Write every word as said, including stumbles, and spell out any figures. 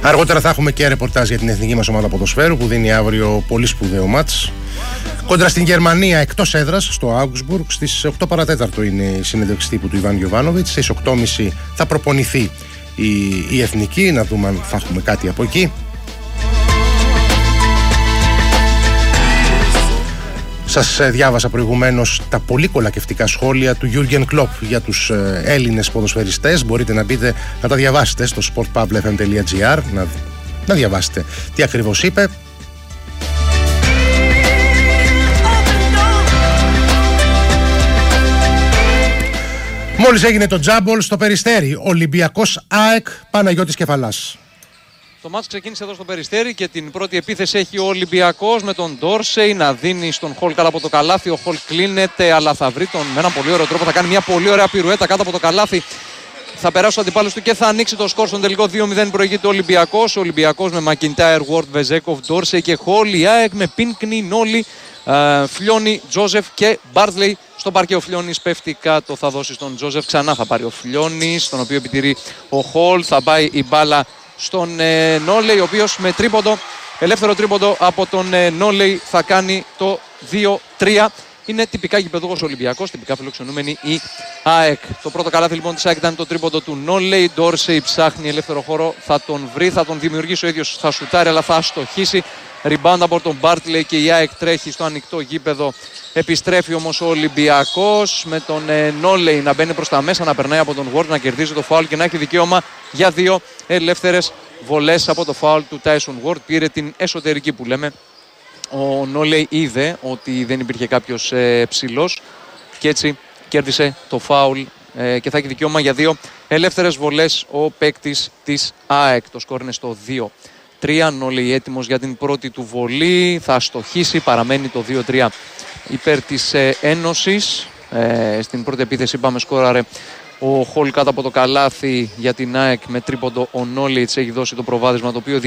Αργότερα θα έχουμε και ρεπορτάζ για την εθνική μας ομάδα ποδοσφαίρου που δίνει αύριο πολύ σπουδαίο μάτς. Κόντρα στην Γερμανία εκτός έδρας στο Augsburg. Στις οκτώ παρά τέταρτο είναι η συνέντευξη τύπου του Ιβάν Γιοβάνοβιτς. Στις οκτώ και μισή θα προπονηθεί η, η εθνική, να δούμε αν θα έχουμε κάτι από εκεί. Σας διάβασα προηγουμένως τα πολύ κολακευτικά σχόλια του Jürgen Klopp για τους Έλληνες ποδοσφαιριστές. Μπορείτε να μπείτε να τα διαβάσετε στο sportpavlefm τελεία gr, να, να διαβάσετε τι ακριβώς είπε. Μόλις έγινε το τζάμπολ στο Περιστέρι, Ολυμπιακός ΑΕΚ Παναγιώτης Κεφαλάς. Το μάτς ξεκίνησε εδώ στο Περιστέρι και την πρώτη επίθεση έχει ο Ολυμπιακός με τον Ντόρσεϊ να δίνει στον Χολ κάτω από το καλάθι. Ο Χολ κλείνεται, αλλά θα βρει τον με έναν πολύ ωραίο τρόπο. Θα κάνει μια πολύ ωραία πυρουέτα κάτω από το καλάθι. Θα περάσει ο αντιπάλος του και θα ανοίξει το σκορ στον τελικό. δύο μηδέν προηγείται ο Ολυμπιακός. Ο Ολυμπιακός με Μακιντάιρ, Ward, Βεζέκοφ, Ντόρσεϊ και Χολ. Η ΑΕΚ με Πίνκνι, Νόλι, Φλιόνι, Τζόζεφ και Μπάρτλεϊ. Στο παρκέ ο Φλιόνις πέφτει κάτω, θα δώσει στον Τζόζεφ. Ξανά θα πάρει ο Φλιόνις, τον οποίο επιτηρεί ο Χολ. Θα πάει η μπάλα στον ε, Νόλεϊ, ο οποίος με τρίποντο, ελεύθερο τρίποντο από τον ε, Νόλεϊ θα κάνει το δύο τρία. Είναι τυπικά γηπεδούχος Ολυμπιακός, τυπικά φιλοξενούμενη η ΑΕΚ. Το πρώτο καλάθι λοιπόν της ΑΕΚ ήταν το τρίποντο του Νόλεϊ. Ντόρσεϊ ψάχνει ελεύθερο χώρο, θα τον βρει, θα τον δημιουργήσει ο ίδιος, θα σουτάρει αλλά θα αστοχίσει. Rebound από τον Μπάρτλεϊ και η ΑΕΚ τρέχει στο ανοιχτό γήπεδο. Επιστρέφει όμως ο Ολυμπιακός με τον ε, Νόλεϊ να μπαίνει προς τα μέσα, να περνάει από τον Ward, να κερδίζει το φάουλ και να έχει δικαίωμα για δύο ελεύθερες βολές από το φάουλ του Tyson Ward. Πήρε την εσωτερική που λέμε. Ο Νόλεϊ είδε ότι δεν υπήρχε κάποιος ε, ψηλός και έτσι κέρδισε το φάουλ ε, και θα έχει δικαίωμα για δύο ελεύθερες βολές ο παίκτης της ΑΕΚ. Το σκορ είναι στο δύο τρία. Νόλεϊ έτοιμος για την πρώτη του βολή. Θα αστοχίσει, παραμένει το δύο τρία υπέρ της ε, Ένωσης. Ε, στην πρώτη επίθεση είπαμε σκόραρε ο Χολ κάτω από το καλάθι για την ΑΕΚ με τρίποντο. Ο Νόλεϊ έχει δώσει το προβάδισμα το οποίο